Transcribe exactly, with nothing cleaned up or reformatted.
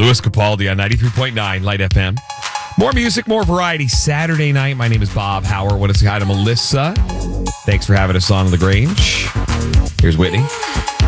Louis Capaldi on ninety-three point nine Light F M. More music, more variety. Saturday night. My name is Bob Howard. Want to say hi to Melissa. Thanks for having us on The Grange. Here's Whitney.